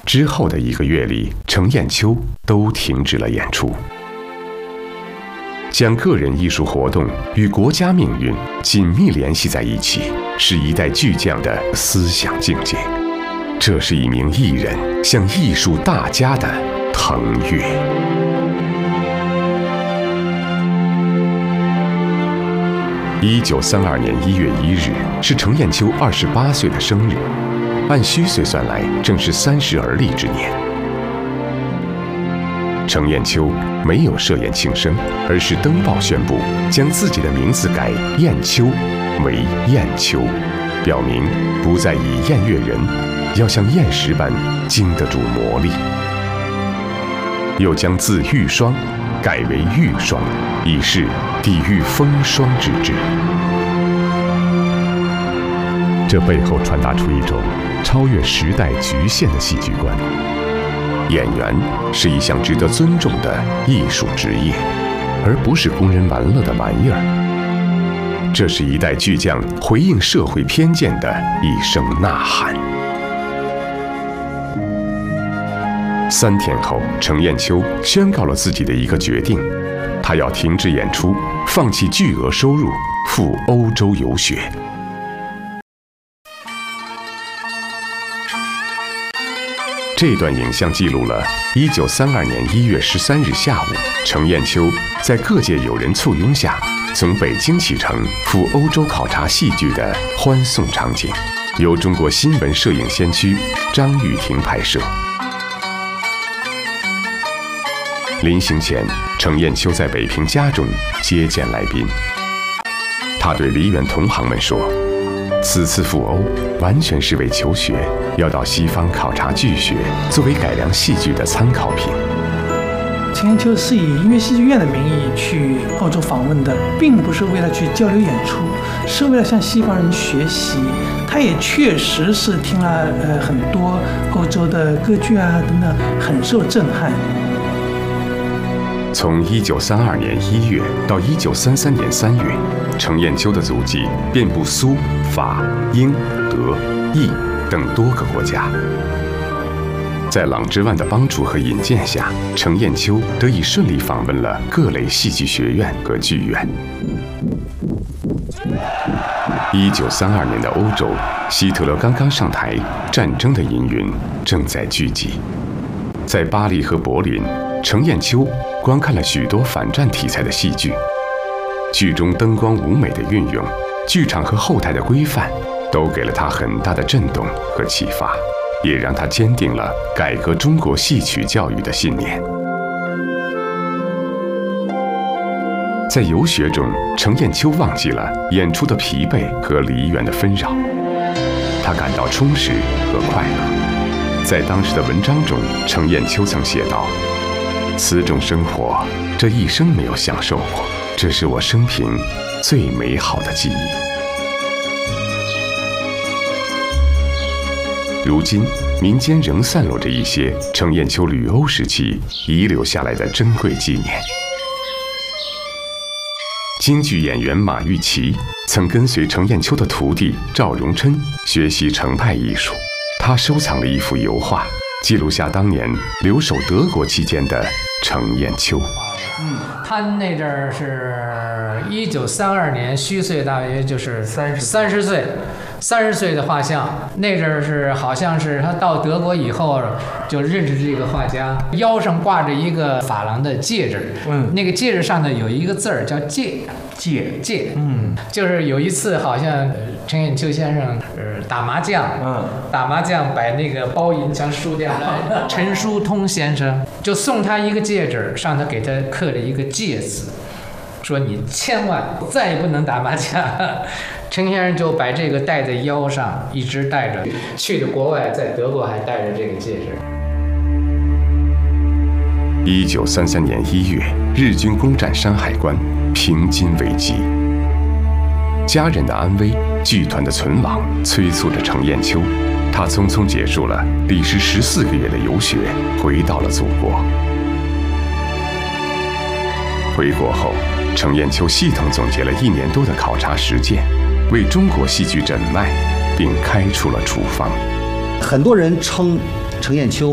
之后的1个月里，程砚秋都停止了演出。将个人艺术活动与国家命运紧密联系在一起，是一代巨匠的思想境界。这是一名艺人向艺术大家的腾跃。1932年1月1日是程砚秋28岁的生日，按虚岁算来，正是30而立之年。程砚秋没有设宴庆生，而是登报宣布将自己的名字改砚秋为砚秋，表明不再以砚悦人，要像砚石般经得住磨砺。又将字玉霜改为玉霜，以示抵御风霜之志。这背后传达出一种超越时代局限的戏剧观。演员是一项值得尊重的艺术职业，而不是供人玩乐的玩意儿。这是一代巨匠回应社会偏见的一声呐喊。3天后，程砚秋宣告了自己的一个决定，他要停止演出，放弃巨额收入，赴欧洲游学。这段影像记录了1932年1月13日下午，程砚秋在各界友人簇拥下，从北京启程赴欧洲考察戏剧的欢送场景，由中国新闻摄影先驱张玉婷拍摄。临行前，程砚秋在北平家中接见来宾。他对梨园同行们说：“此次赴欧完全是为求学，要到西方考察剧学，作为改良戏剧的参考品。” 程砚秋是以音乐戏剧院的名义去澳洲访问的，并不是为了去交流演出，是为了向西方人学习。他也确实是听了很多欧洲的歌剧啊等等，很受震撼。 从1932年1月到1933年3月，程砚秋的足迹遍布苏、法、英、德、意等多个国家。在郎之万的帮助和引荐下，程砚秋得以顺利访问了各类戏剧学院和剧院。1932年的欧洲，希特勒刚刚上台，战争的阴云正在聚集。在巴黎和柏林，程砚秋观看了许多反战题材的戏剧，剧中灯光舞美的运用，剧场和后台的规范，都给了他很大的震动和启发，也让他坚定了改革中国戏曲教育的信念。在游学中，程砚秋忘记了演出的疲惫和梨园的纷扰，他感到充实和快乐。在当时的文章中，程砚秋曾写道：“此种生活，这一生没有享受过，这是我生平最美好的记忆。”如今，民间仍散落着一些程砚秋旅欧时期遗留下来的珍贵纪念。京剧演员马玉琪曾跟随程砚秋的徒弟赵荣琛学习程派艺术，他收藏了一幅油画，记录下当年留守德国期间的程砚秋。 他那阵儿是1932年，虚岁大约就是30岁。30岁的画像，那阵儿是好像是他到德国以后就认识这个画家，腰上挂着一个珐琅的戒指，那个戒指上呢有一个字儿叫戒，就是有一次好像程砚秋先生打麻将，把那个包银枪输掉了，陈叔通先生就送他一个戒指，上头给他刻了一个戒字，说你千万再也不能打麻将。程先生就把这个戴在腰上，一直戴着，去的国外，在德国还戴着这个戒指。 1933年1月，日军攻占山海关，平津危机。家人的安危、剧团的存亡，催促着程砚秋。他匆匆结束了历时14个月的游学，回到了祖国。回国后，程砚秋系统总结了1年多的考察实践，为中国戏剧诊脉，并开出了处方。 很多人称程砚秋